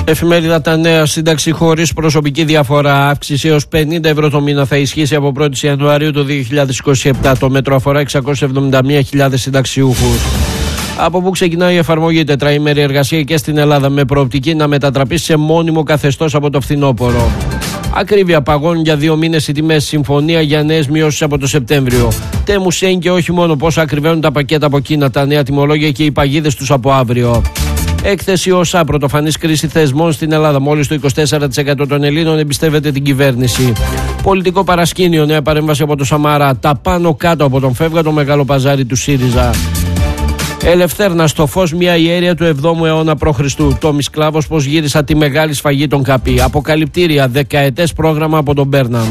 Εφημερίδα Τα Νέα. Σύνταξη χωρίς προσωπική διαφορά. Αύξηση έως 50 ευρώ το μήνα θα ισχύσει από 1η Ιανουαρίου του 2027. Το μέτρο αφορά 671.000 συνταξιούχους. Από πού ξεκινάει η εφαρμογή τετραήμερη εργασία και στην Ελλάδα, με προοπτική να μετατραπεί σε μόνιμο καθεστώς από το φθινόπωρο. Ακρίβεια, παγώνουν για 2 μήνες οι τιμές. Συμφωνία για νέες μειώσεις από το Σεπτέμβριο. Τέμου Σέιν και όχι μόνο, πόσο ακριβένουν τα πακέτα από Κίνα, τα νέα τιμολόγια και οι παγίδες τους από αύριο. Έκθεση ΟΣΑ. Πρωτοφανής κρίση θεσμών στην Ελλάδα. Μόλις το 24% των Ελλήνων εμπιστεύεται την κυβέρνηση. Πολιτικό παρασκήνιο. Νέα παρέμβαση από το Σαμαρά. Τα πάνω κάτω από τον φεύγατο μεγάλο παζάρι του ΣΥΡΙΖΑ. Ελευθέρνα. Στο φως μια ιέρια του 7ου αιώνα π.Χ. Τόμις Κλάβος, πως γύρισα τη μεγάλη σφαγή των ΚΑΠΗ. Αποκαλυπτήρια. Δεκαετές πρόγραμμα από τον Μπέρναμ.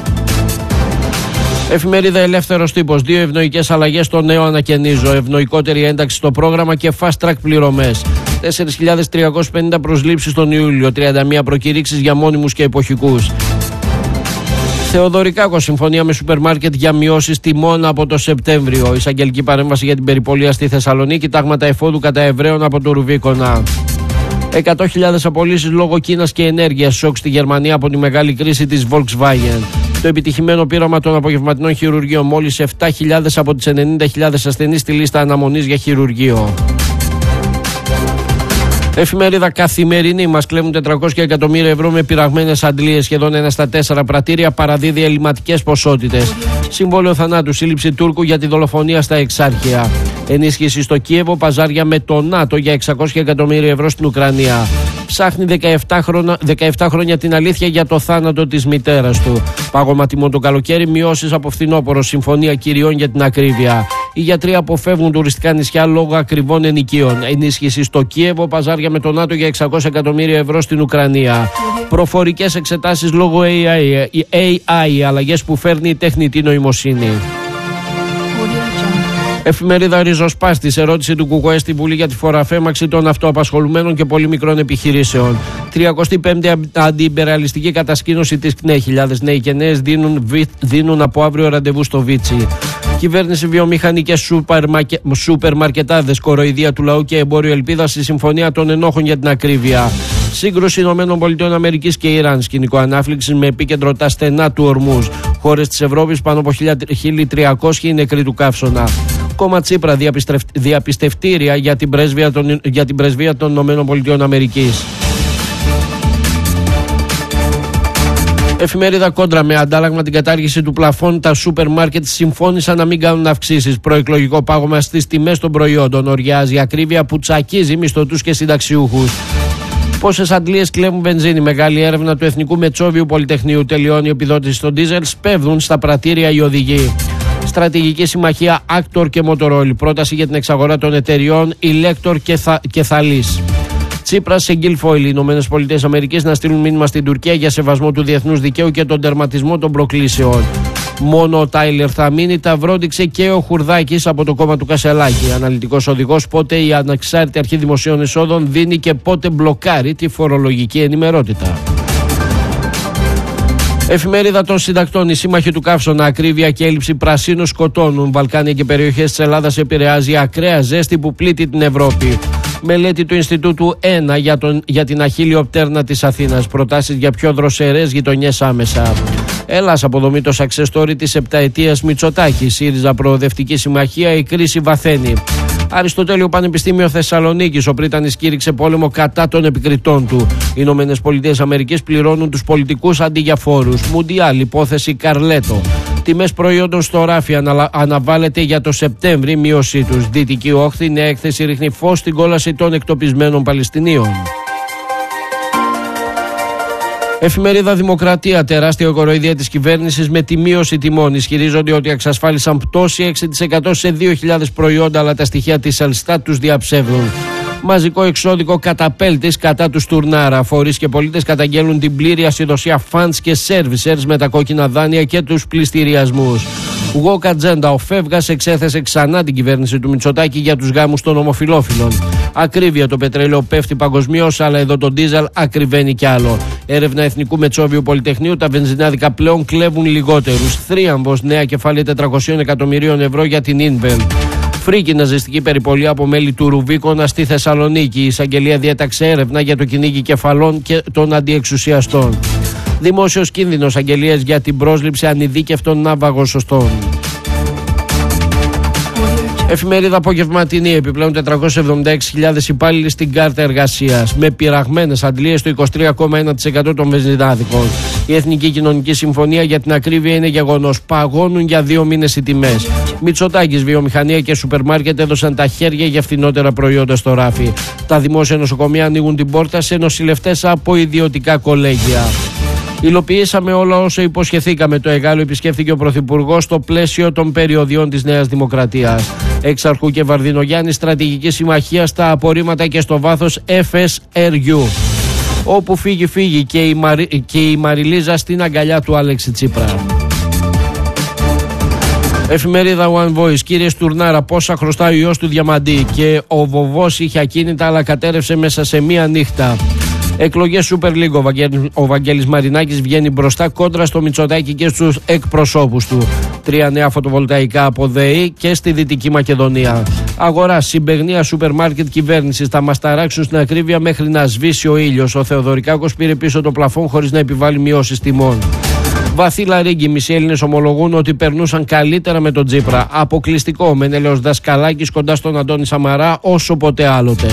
Εφημερίδα Ελεύθερος Τύπος. 2 ευνοϊκές αλλαγές στο νέο ανακαινίζω. Ευνοϊκότερη ένταξη στο πρόγραμμα και fast track πληρωμές. 4.350 προσλήψεις τον Ιούλιο. 31 προκηρύξεις για μόνιμους και εποχικούς. Θεοδωρικάκος. Συμφωνία με σούπερ μάρκετ για μειώσεις τιμών από το Σεπτέμβριο. Εισαγγελική παρέμβαση για την περιπολία στη Θεσσαλονίκη. Τάγματα εφόδου κατά Εβραίων από το Ρουβίκονα. 100.000 απολύσεις λόγω Κίνας και ενέργειας. Σοκ στη Γερμανία από τη μεγάλη κρίση της Volkswagen. Το επιτυχημένο πείραμα των απογευματινών χειρουργείων. Μόλις 7.000 από τις 90.000 ασθενείς στη λίστα αναμονής για χειρουργείο. Εφημερίδα Καθημερινή. Μας κλέβουν 400 εκατομμύρια ευρώ με πειραγμένες αντλίες. Σχεδόν 1 στα 4 πρατήρια παραδίδει ελληματικές ποσότητες. Συμβόλαιο θανάτου. Σύλληψη Τούρκου για τη δολοφονία στα Εξάρχεια. Ενίσχυση στο Κίεβο. Παζάρια με το ΝΑΤΟ για 600 εκατομμύρια ευρώ στην Ουκρανία. Ψάχνει 17 χρόνια την αλήθεια για το θάνατο της μητέρας του. Πάγωμα τιμών το καλοκαίρι. Μειώσεις από φθινόπωρο. Συμφωνία κυριών για την ακρίβεια. Οι γιατροί αποφεύγουν τουριστικά νησιά λόγω ακριβών ενοικίων. Ενίσχυση στο Κίεβο. Παζάρια με το ΝΑΤΟ για 600 εκατομμύρια ευρώ στην Ουκρανία. Προφορικές εξετάσεις λόγω AI. Αλλαγές που φέρνει η τεχνητή νοημοσύνη. Εφημερίδα Ριζοσπάστης. Ερώτηση του ΚΚΕ στη Βουλή για τη φοροαφέμαξη των αυτοαπασχολουμένων και πολύ μικρών επιχειρήσεων. 35η αντιυμπεραλιστική κατασκήνωση της ΚΝΕ. Χιλιάδες νέοι και νέες δίνουν από αύριο ραντεβού στο Βίτσι. Κυβέρνηση, βιομηχανικές σούπερ μαρκετάδες, κοροϊδία του λαού και εμπόριο ελπίδα στη συμφωνία των ενόχων για την ακρίβεια. Σύγκρουση ΗΠΑ και Ιράν. Σκηνικό ανάφληξης με επίκεντρο τα στενά του Ορμούζ. Χώρες της Ευρώπης, πάνω από 1.300 νεκροί του καύσωνα. Κόμμα Τσίπρα. Διαπιστευτήρια για την πρεσβεία των ΗΠΑ. Εφημερίδα Κόντρα. Με αντάλλαγμα την κατάργηση του πλαφών, τα σούπερ μάρκετ συμφώνησαν να μην κάνουν αυξήσεις. Προεκλογικό πάγωμα στις τιμές των προϊόντων. Οριάζει ακρίβεια που τσακίζει μισθωτούς και συνταξιούχους. Πόσες αντλίες κλέβουν βενζίνη. Μεγάλη έρευνα του Εθνικού Μετσόβιου Πολυτεχνείου. Τελειώνει η επιδότηση στον ντίζελ. Σπέβδουν στα πρατήρια οι οδηγοί. Στρατηγική συμμαχία Άκτορ και Μοτορόλη. Πρόταση για την εξαγορά των εταιριών Ηλέκτορ και Θαλής. Τσίπρας σε Γκίλφοιλ. Οι ΗΠΑ να στείλουν μήνυμα στην Τουρκία για σεβασμό του διεθνούς δικαίου και τον τερματισμό των προκλήσεων. Μόνο ο Τάιλερ θα μείνει. Τα βρόντιξε και ο Χουρδάκης από το κόμμα του Κασελάκη. Αναλυτικός οδηγός. Πότε η ανεξάρτητη αρχή δημοσίων εισόδων δίνει και πότε μπλοκάρει τη φορολογική ενημερότητα. Εφημερίδα των Συντακτών. Οι σύμμαχοι του καύσωνα. Ακρίβεια και έλλειψη πρασίνου σκοτώνουν. Βαλκάνια και περιοχές της Ελλάδας επηρεάζει ακραία ζέστη που πλήττει την Ευρώπη. Μελέτη του Ινστιτούτου 1 για την αχίλιο πτέρνα της Αθήνας. Προτάσεις για πιο δροσερές γειτονιές άμεσα. Έλλας, αποδομή το success story της επταετίας Μητσοτάκη. ΣΥΡΙΖΑ Προοδευτική Συμμαχία. Η κρίση βαθαίνει. Αριστοτέλειο Πανεπιστήμιο Θεσσαλονίκης. Ο Πρίτανης κήρυξε πόλεμο κατά των επικριτών του. Οι ΗΠΑ πληρώνουν τους πολιτικούς αντί για φόρους. Μουντιάλ, υπόθεση Καρλέτο. Τιμές προϊόντων στο ράφι αναβάλλεται για το Σεπτέμβρη μείωσή τους. Δυτική Όχθη. Νέα έκθεση ρίχνει φως στην κόλαση των εκτοπισμένων Παλαιστινίων. Εφημερίδα Δημοκρατία. Τεράστια κοροϊδία της κυβέρνησης με τη μείωση τιμών. Ισχυρίζονται ότι εξασφάλισαν πτώση 6% σε 2.000 προϊόντα, αλλά τα στοιχεία της Ελστάτ τους διαψεύδουν. Μαζικό εξώδικο καταπέλτης κατά του Στουρνάρα. Φορείς και πολίτες καταγγέλνουν την πλήρη ασυδοσία funds και servicers με τα κόκκινα δάνεια και τους πληστηριασμούς. Woke Agenda. Ο Φεύγας εξέθεσε ξανά την κυβέρνηση του Μητσοτάκη για τους γάμους των ομοφυλόφιλων. Ακρίβεια. Το πετρέλαιο πέφτει παγκοσμίως, αλλά εδώ το ντίζελ ακριβένει κι άλλο. Έρευνα Εθνικού Μετσόβιου Πολυτεχνείου. Τα βενζινάδικα πλέον κλέβουν λιγότερους. Θρίαμβος. Νέα κεφάλαια 400 εκατομμυρίων ευρώ για την Invel. Φρίκη ναζιστική περιπολία από μέλη του Ρουβίκονα στη Θεσσαλονίκη. Η εισαγγελία διέταξε έρευνα για το κυνήγι κεφαλών και των αντιεξουσιαστών. Δημόσιος κίνδυνος, αγγελίες για την πρόσληψη ανειδίκευτων ναυαγοσωστών. Εφημερίδα απογευματινή. Επιπλέον 476.000 υπάλληλοι στην κάρτα εργασίας, με πειραγμένες αντλίες στο 23,1% των βενζινάδικων. Η Εθνική Κοινωνική Συμφωνία για την ακρίβεια είναι γεγονός. Παγώνουν για 2 μήνες οι τιμές. Μητσοτάκης, βιομηχανία και σούπερ μάρκετ έδωσαν τα χέρια για φθηνότερα προϊόντα στο ράφι. Τα δημόσια νοσοκομεία ανοίγουν την πόρτα σε νοσηλευτές από ιδιωτικά κολέγια. Υλοποιήσαμε όλα όσα υποσχεθήκαμε. Το Εγάλο επισκέφθηκε ο Πρωθυπουργός στο πλαίσιο των περιοδιών της Νέας Δημοκρατίας. Εξαρχού και Βαρδινογιάννη, στρατηγική συμμαχία στα απορρίμματα και στο βάθος FSRU. Όπου φύγει και η Μαριλίζα στην αγκαλιά του Άλεξη Τσίπρα. Εφημερίδα One Voice. Κύριε Στουρνάρα, πόσα χρωστάει ο ιός του Διαμαντή? Και ο βοβός είχε ακίνητα αλλά κατέρευσε μέσα σε μία νύχτα. Εκλογές Super League. Ο Βαγγέλης Μαρινάκης βγαίνει μπροστά κόντρα στο Μητσοτάκη και στους εκπροσώπους του. 3 νέα φωτοβολταϊκά από ΔΕΗ και στη Δυτική Μακεδονία. Αγορά, συμπαιγνία σούπερ μάρκετ κυβέρνησης. Θα μας ταράξουν στην ακρίβεια μέχρι να σβήσει ο ήλιος. Ο Θεοδωρικάκος πήρε πίσω το πλαφόν χωρίς να επιβάλλει μειώσεις τιμών. Βαθύ λαρύγγι. Μισοί Έλληνες ομολογούν ότι περνούσαν καλύτερα με τον Τσίπρα. Αποκλειστικό. Μενέλαος Δασκαλάκης κοντά στον Αντώνη Σαμαρά όσο ποτέ άλλοτε.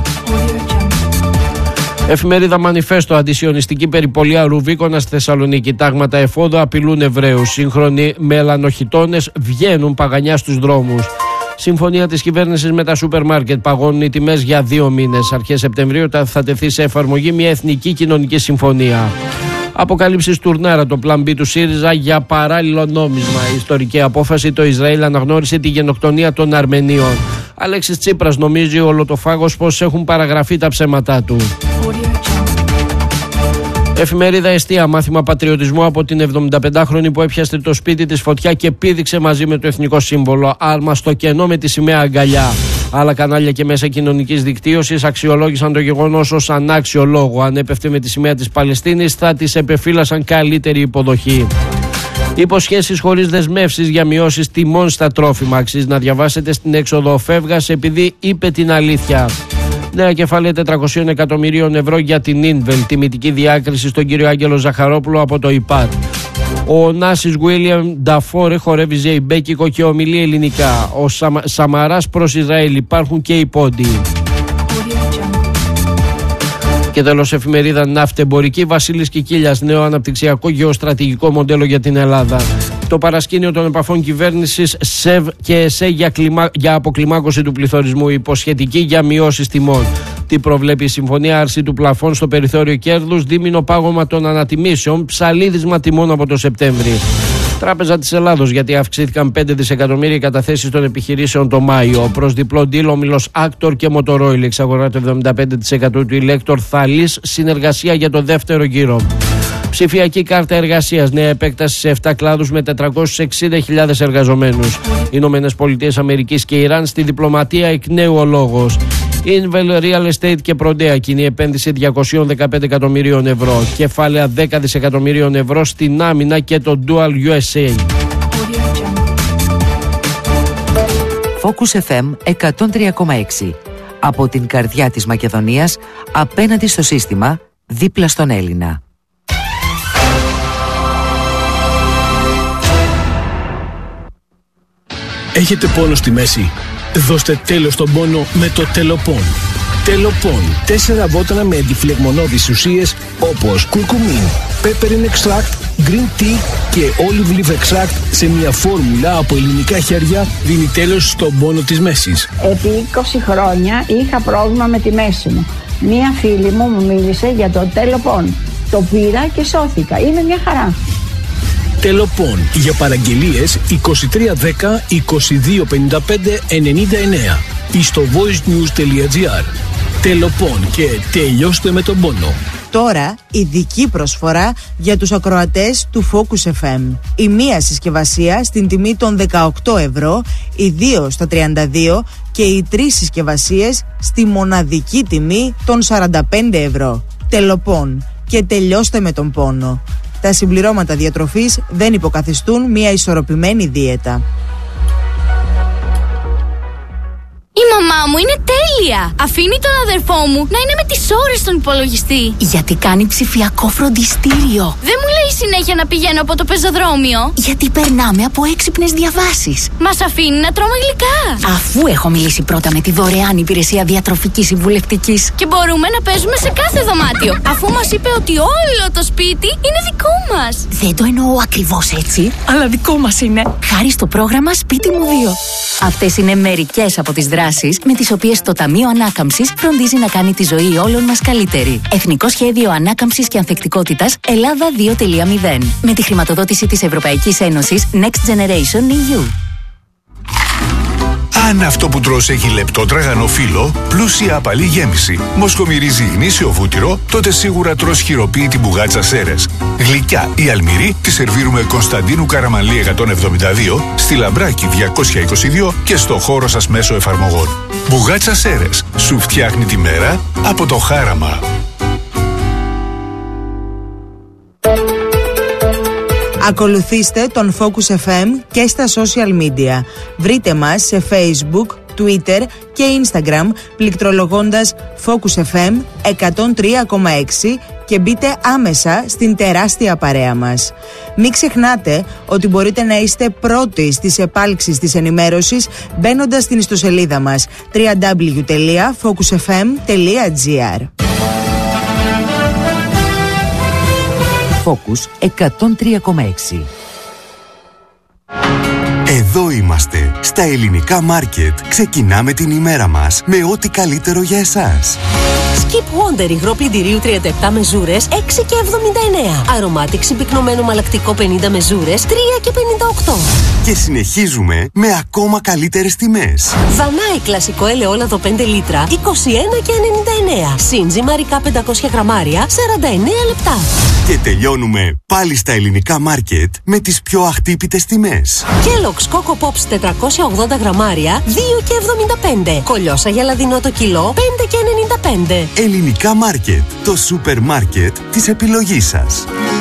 Εφημερίδα Μανιφέστο. Αντισιωνιστική περιπολία Ρουβίκονα στη Θεσσαλονίκη. Τάγματα εφόδου απειλούν Εβραίους. Σύγχρονοι μελανοχιτώνες βγαίνουν παγανιά στους δρόμους. Συμφωνία της κυβέρνησης με τα σούπερ μάρκετ. Παγώνουν οι τιμές για 2 μήνες. Αρχές Σεπτεμβρίου θα τεθεί σε εφαρμογή μια εθνική κοινωνική συμφωνία. Αποκαλύψεις Τουρνάρα. Το πλαν B του ΣΥΡΙΖΑ για παράλληλο νόμισμα. Η ιστορική απόφαση. Το Ισραήλ αναγνώρισε τη γενοκτονία των Αρμενίων. Αλέξης Τσίπρας νομίζει ολοτοφάγος πως έχουν παραγραφεί τα ψέματά του. Εφημερίδα Εστία. Μάθημα πατριωτισμού από την 75χρονη που έπιασε το σπίτι της φωτιά και πήδηξε μαζί με το εθνικό σύμβολο. Άρμα στο κενό με τη σημαία αγκαλιά. Άλλα κανάλια και μέσα κοινωνικής δικτύωσης αξιολόγησαν το γεγονός ως ανάξιο λόγο. Αν έπεφτε με τη σημαία της Παλαιστίνης θα της επεφύλασαν καλύτερη υποδοχή. Υποσχέσεις χωρίς δεσμεύσεις για μειώσεις τιμών στα τρόφιμα. Αξίζει να διαβάσετε στην έξοδο Φεύγας επειδή είπε την αλήθεια. Νέα κεφάλαια 400 εκατομμυρίων ευρώ για την Ίνβελ. Τιμητική διάκριση στον κύριο Άγγελο Ζαχαρόπουλο από το ΙΠΑΤ. Ο Νάσης Γουίλιαμ Νταφόρε χορεύει ζεϊμπέκικο και ομιλεί ελληνικά. Ο Σαμαράς προς Ισραήλ. Υπάρχουν και οι πόντιοι. Και τέλος, εφημερίδα Ναυτεμπορική. Βασίλης Κικίλιας, νέο αναπτυξιακό γεωστρατηγικό μοντέλο για την Ελλάδα. Το παρασκήνιο των επαφών κυβέρνησης ΣΕΒ και ΕΣΕ για αποκλιμάκωση του πληθωρισμού. Υποσχετική για μειώσεις τιμών. Τι προβλέπει η συμφωνία? Άρση του πλαφών στο περιθώριο κέρδους, δίμηνο πάγωμα των ανατιμήσεων, ψαλίδισμα τιμών από το Σεπτέμβρη. Τράπεζα της Ελλάδος, γιατί αυξήθηκαν 5 δισεκατομμύρια καταθέσεις των επιχειρήσεων το Μάιο. Προς διπλό deal όμιλος Άκτορ και Μοτορόιλ. Εξαγορά το 75% του Ηλέκτορ Θαλής, συνεργασία για το δεύτερο γύρο. Ψηφιακή κάρτα εργασίας, νέα επέκταση σε 7 κλάδους με 460.000 εργαζομένους. Ηνωμένες Πολιτείες Αμερικής και Ιράν, στη διπλωματία εκ νέου ο λόγος. Invel Real Estate και Προντέα, κοινή επένδυση 215 εκατομμυρίων ευρώ. Κεφάλαια 10 δισεκατομμυρίων ευρώ στην άμυνα και το Dual USA. Focus FM 103,6. Από την καρδιά της Μακεδονίας, απέναντι στο σύστημα, δίπλα στον Έλληνα. Έχετε πόνο στη μέση? Δώστε τέλος στον πόνο με το Τελοπών. Τελοπών. 4 βότανα με αντιφλεγμονώδεις ουσίες όπως κουρκουμίν, peppermint extract, green tea και olive leaf extract σε μια φόρμουλα από ελληνικά χέρια δίνει τέλος στον πόνο της μέσης. Επί 20 χρόνια είχα πρόβλημα με τη μέση μου. Μία φίλη μου μίλησε για το Τελοπών. Το πήρα και σώθηκα. Είναι μια χαρά. Τελοπών. Για παραγγελίες 2310 2255 99 ή στο voicenews.gr. Τελοπών και τελειώστε με τον πόνο. Τώρα ειδική προσφορά για τους ακροατές του Focus FM. Η μία συσκευασία στην τιμή των 18 ευρώ, οι 2 στα 32 και οι 3 συσκευασίες στη μοναδική τιμή των 45 ευρώ. Τελοπών και τελειώστε με τον πόνο. Τα συμπληρώματα διατροφής δεν υποκαθιστούν μια ισορροπημένη δίαιτα. Η μαμά μου είναι τέλεια. Αφήνει τον αδερφό μου να είναι με τις ώρες στον υπολογιστή. Γιατί κάνει ψηφιακό φροντιστήριο. Δεν μου λέει συνέχεια να πηγαίνω από το πεζοδρόμιο. Γιατί περνάμε από έξυπνες διαβάσεις. Μας αφήνει να τρώμε γλυκά. Αφού έχω μιλήσει πρώτα με τη δωρεάν υπηρεσία διατροφικής συμβουλευτικής. Και μπορούμε να παίζουμε σε κάθε δωμάτιο. Αφού μας είπε ότι όλο το σπίτι είναι δικό μας. Δεν το εννοώ ακριβώς έτσι, αλλά δικό μας είναι. Χάρη στο πρόγραμμα Σπίτι μου 2. Αυτές είναι μερικές από τις δράσεις με τις οποίες το Ταμείο Ανάκαμψης φροντίζει να κάνει τη ζωή όλων μας καλύτερη. Εθνικό Σχέδιο Ανάκαμψης και Ανθεκτικότητας Ελλάδα 2.0. Με τη χρηματοδότηση της Ευρωπαϊκής Ένωσης Next Generation EU. Αν αυτό που τρως έχει λεπτό τραγανό φύλλο, πλούσια απαλή γέμιση, μοσχομυρίζει γνήσιο βούτυρο, τότε σίγουρα τρως χειροποίητη μπουγάτσα Σέρες. Γλυκιά ή αλμυρή τη σερβίρουμε Κωνσταντίνου Καραμανλή 172, στη Λαμπράκη 222 και στο χώρο σας μέσω εφαρμογών. Μπουγάτσα Σέρες, σου φτιάχνει τη μέρα από το χάραμα. Ακολουθήστε τον Focus FM και στα social media. Βρείτε μας σε Facebook, Twitter και Instagram πληκτρολογώντας Focus FM 103,6 και μπείτε άμεσα στην τεράστια παρέα μας. Μην ξεχνάτε ότι μπορείτε να είστε πρώτοι στις επάλξεις της ενημέρωσης μπαίνοντας στην ιστοσελίδα μας www.focusfm.gr. Focus 103,6. Εδώ είμαστε, στα ελληνικά μάρκετ. Ξεκινάμε την ημέρα μας με ό,τι καλύτερο για εσάς. Skip Wonder υγρό πλυντηρίου 37 μεζούρες 6,79. Aromatic συμπυκνωμένο μαλακτικό 50 μεζούρες 3,58. Και συνεχίζουμε με ακόμα καλύτερες τιμές. Δανάη κλασικό ελαιόλαδο 5 λίτρα 21,99. Σύνζι μαρικά 500 γραμμάρια 49 λεπτά. Και τελειώνουμε πάλι στα ελληνικά μάρκετ με τις πιο αχτύπητες τιμές. Kellogg's Coco Pops 480 γραμμάρια 2,75. Κολιόσα για λαδινό το κιλό 5,95. Ελληνικά μάρκετ, το σούπερ μάρκετ της επιλογής σας.